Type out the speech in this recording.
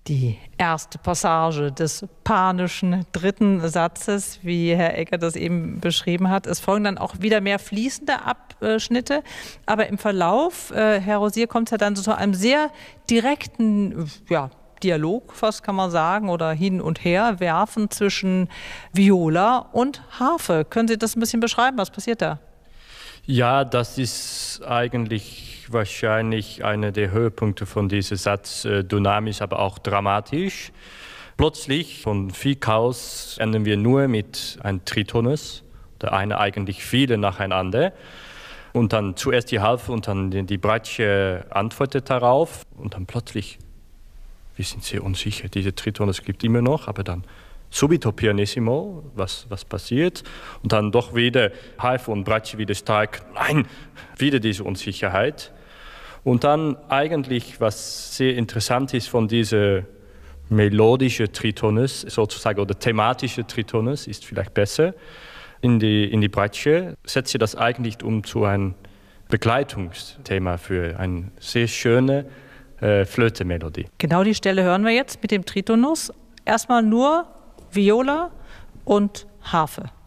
Die erste Passage des panischen dritten Satzes, wie Herr Egger das eben beschrieben hat. Es folgen dann auch wieder mehr fließende Abschnitte, aber im Verlauf, Herr Rosier, kommt es ja dann zu einem sehr direkten Dialog, fast kann man sagen, oder hin und her werfen zwischen Viola und Harfe. Können Sie das ein bisschen beschreiben? Was passiert da? Ja, das ist eigentlich wahrscheinlich einer der Höhepunkte von diesem Satz, dynamisch, aber auch dramatisch. Plötzlich von viel Chaos enden wir nur mit einem Tritonus, der eine eigentlich viele nacheinander. Und dann zuerst die Harfe und dann die Bratsche antwortet darauf. Und dann plötzlich, wir sind sehr unsicher, dieser Tritonus gibt immer noch, aber dann subito pianissimo, was passiert. Und dann doch wieder Harfe und Bratsche wieder stark. Nein, wieder diese Unsicherheit. Und dann eigentlich, was sehr interessant ist von dieser melodischen Tritonus, sozusagen, oder thematische Tritonus, ist vielleicht besser, in die Bratsche, setzt sie das eigentlich um zu einem Begleitungsthema für eine sehr schöne Flöte-Melodie. Genau die Stelle hören wir jetzt mit dem Tritonus. Erstmal nur Viola und Harfe.